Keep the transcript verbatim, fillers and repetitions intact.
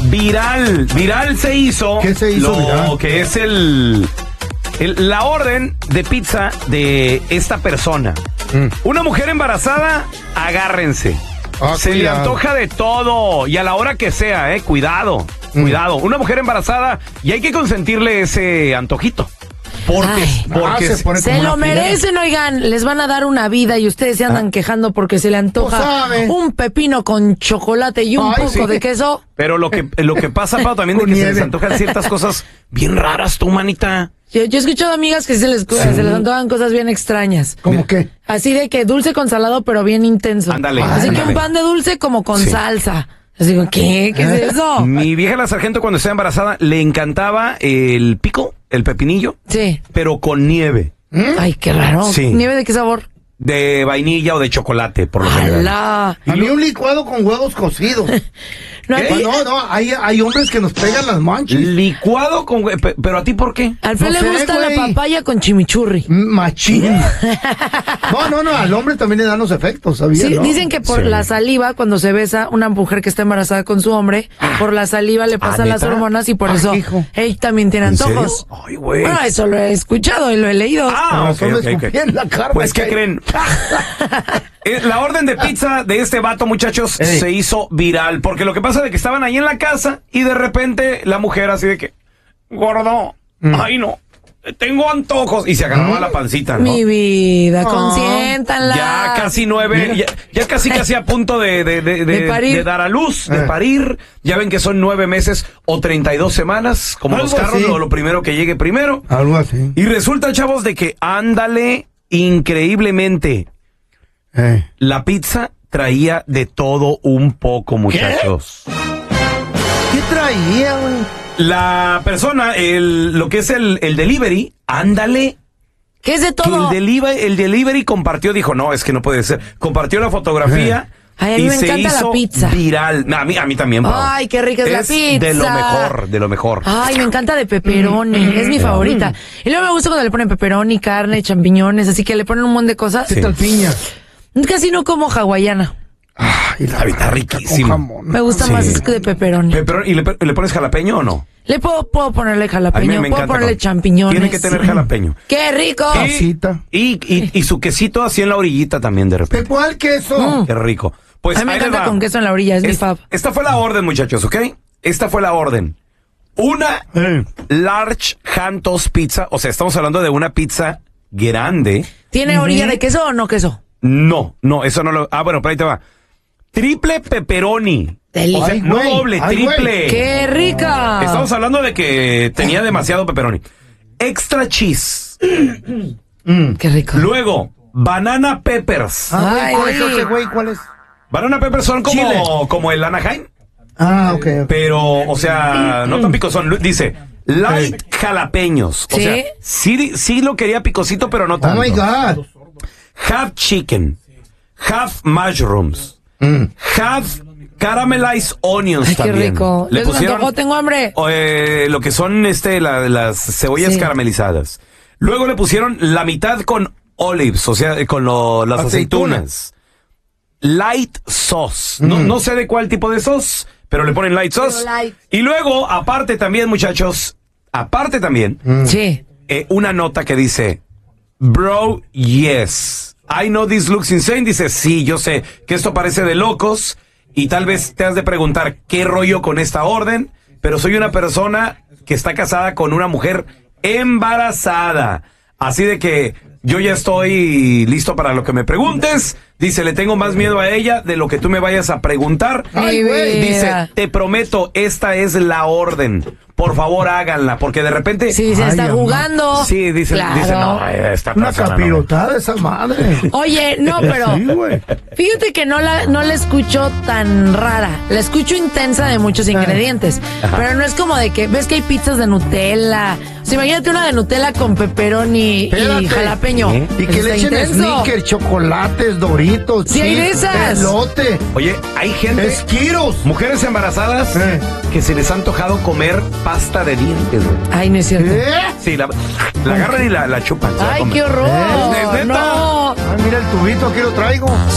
viral, viral se hizo. ¿Qué se hizo lo viral? que es el, el la orden de pizza de esta persona. Mm. Una mujer embarazada, agárrense. Ah, se cuidado. le antoja de todo y a la hora que sea, eh, cuidado, mm. cuidado. Una mujer embarazada y hay que consentirle ese antojito. Porque, Ay, porque ah, se, pone se como lo una fila. merecen, oigan, les van a dar una vida y ustedes se andan ah. quejando porque se le antoja pues un pepino con chocolate y un Ay, poco sí. de queso. Pero lo que, lo que pasa, Pau, también de que se les antojan ciertas cosas bien raras, tú, manita. Yo, yo he escuchado amigas que se les, sí. se les antojan cosas bien extrañas. ¿Cómo qué? Así de que dulce con salado, pero bien intenso. Ándale. Así ándale. que un pan de dulce como con sí. salsa. Así digo, ¿qué? ¿Qué es eso? Mi vieja la sargento cuando estaba embarazada le encantaba el pico, el pepinillo. Sí. Pero con nieve. ¿Mm? Ay, qué raro. Sí. ¿Nieve de qué sabor? De vainilla o de chocolate, por lo general. A mí un licuado con huevos cocidos. No, ¿Eh? no, no, hay, hay hombres que nos pegan las manchas. Licuado con hue- pe- pero a ti ¿por qué? Al Fred No le sé, gusta güey. la papaya con chimichurri. Machín. No, no, no, al hombre también le dan los efectos, ¿sabías? Sí, ¿no? dicen que por Sí. la saliva, cuando se besa una mujer que está embarazada con su hombre, por la saliva le pasan ¿Ah, las neta? hormonas y por Ah, eso hijo. él también tiene ¿En serio? antojos. Ay, güey. Bueno, eso lo he escuchado y lo he leído. Ah, ok, Razón ok, de ok. escupir en la carne, Pues, ¿qué que- creen? Eh, La orden de pizza de este vato, muchachos, Ey. se hizo viral. Porque lo que pasa es que estaban ahí en la casa y de repente la mujer así de que, gordo, Mm. ay no, tengo antojos. Y se agarraba ¿Mm? la pancita, ¿no? Mi vida, Ah. consiéntanla. Ya casi nueve, ya, ya casi casi a punto de, de, de, de- De parir. de dar a luz, de Eh. parir. Ya ven que son nueve meses o treinta y dos semanas, como Algo los carros, así. lo, lo primero que llegue primero. Algo así. Y resulta, chavos, de que ándale increíblemente. Eh. La pizza traía de todo un poco, muchachos. ¿Qué traía, güey? La persona, el, lo que es el, el delivery, ándale. ¿Qué es de Que el todo? delivery, el delivery compartió, dijo, no, es que no puede ser. Compartió la fotografía Ay, a mí y me se encanta la hizo pizza. viral. No, a mí, a mí también, Pau. Ay, qué rica es la pizza. De lo mejor, de lo mejor. Ay, me encanta de pepperoni, es mi favorita. Y luego me gusta cuando le ponen pepperoni, carne, champiñones, así que le ponen un montón de cosas. ¿Qué tal piña? Casi no como hawaiana. Ay, la Está barca riquísimo. con jamón. Me gusta Sí. más es que de pepperoni. Pepperoni, ¿y le, le pones jalapeño o no? Le puedo, puedo ponerle A mí jalapeño, me puedo encanta. ponerle con- champiñones. Tiene que tener jalapeño. ¡Qué rico! Y, Casita. y, y, y su quesito así en la orillita también de ¿De repente. cuál queso? Mm. Qué rico. Pues A mí me ahí les encanta va. con queso en la orilla, es mi Es- fab. Esta fue la orden, muchachos, ¿ok? Esta fue la orden. Una Eh. large Hantos pizza, o sea, estamos hablando de una pizza grande. ¿Tiene orilla de queso o no queso? No, no, eso no lo... Ah, bueno, pero ahí te va. Triple pepperoni. Deli. O sea, Ay, no güey, doble, ay, güey. triple. ¡Qué rica! Estamos hablando de que tenía demasiado pepperoni. Extra cheese. ¡Qué rico! Luego, banana peppers. Ah, güey, ¿cuál es Ay. ese, güey? ¿Cuál es? Banana peppers son Chile. como, como el Anaheim, Ah, ok. ok. pero, o sea, no tan picosón. Lu- Dice, light jalapeños. O ¿Sí? sea, sí, sí lo quería picosito, pero no Oh tanto. my God. Half chicken, half mushrooms, Mm. half caramelized onions ¡Ay, qué también. rico! Le Les me pusieron antojó, tengo hambre. eh, lo que son este la- las cebollas Sí. caramelizadas. Luego le pusieron la mitad con olives, o sea, con lo- las Aceituna. aceitunas. Light sauce. No, Mm. no sé de cuál tipo de sauce, pero le ponen light sauce. Pero light. Y luego, aparte también, muchachos, aparte también, Sí. eh, una nota que dice, bro, yes. I know this looks insane. Dice, sí, yo sé que esto parece de locos y tal vez te has de preguntar qué rollo con esta orden, pero soy una persona que está casada con una mujer embarazada. Así de que yo ya estoy listo para lo que me preguntes. Dice, le tengo más miedo a ella de lo que tú me vayas a preguntar. Ay, güey. Dice, te prometo, esta es la orden. Por favor, háganla, porque de repente... Sí, se Ay, está mamá. jugando. Sí, dicen, Claro. dicen, no, esta Una persona no. capirotada esa madre. Oye, no, pero Sí, güey. fíjate que no la, no la escucho tan rara. La escucho intensa de muchos ingredientes. Pero no es como de que, ves que hay pizzas de Nutella. O sea, imagínate una de Nutella con pepperoni Espérate. y jalapeño. ¿Eh? Y que Está le echen intenso. sneakers, chocolates, doritos, Sí, hay de chips, esas. elote, Oye, hay gente, esquiros. mujeres embarazadas, Eh. que se les ha antojado comer pasta de dientes, güey. Ay, no es cierto. ¿Eh? Sí, la, la agarran y la, la chupan. se la Ay, comen. qué horror. ¿Es neta? No. Ay, mira el tubito, aquí lo traigo.